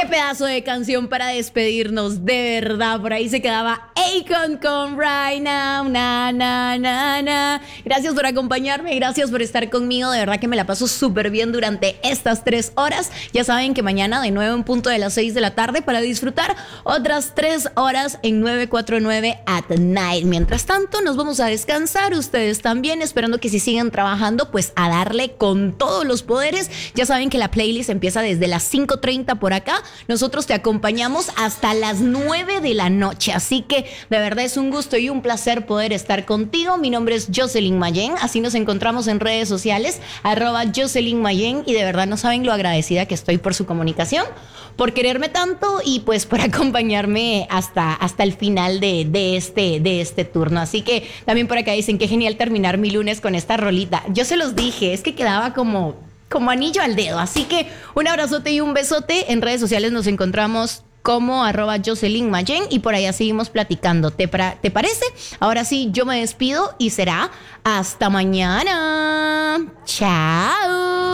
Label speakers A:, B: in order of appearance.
A: Qué pedazo de canción para despedirnos, de verdad. Por ahí se quedaba Akon con Right Now, na, na, na, na. Gracias por acompañarme, gracias por estar conmigo. De verdad que me la paso súper bien durante estas 3 horas. Ya saben que mañana de nuevo en punto de las 6 de la tarde para disfrutar otras 3 horas en 949 at night. Mientras tanto, nos vamos a descansar. Ustedes también, esperando que si siguen trabajando, pues a darle con todos los poderes. Ya saben que la playlist empieza desde las 5:30 por acá. Nosotros te acompañamos hasta las 9 de la noche, así que de verdad es un gusto y un placer poder estar contigo. Mi nombre es Jocelyn Mayen, así nos encontramos en redes sociales, @Jocelyn Mayen, y de verdad no saben lo agradecida que estoy por su comunicación, por quererme tanto y pues por acompañarme hasta el final de este turno. Así que también por acá dicen que genial terminar mi lunes con esta rolita. Yo se los dije, es que quedaba como anillo al dedo. Así que un abrazote y un besote. En redes sociales nos encontramos como @Jocelyn Mayen y por allá seguimos platicando. ¿Te parece? Ahora sí, yo me despido y será hasta mañana. Chao.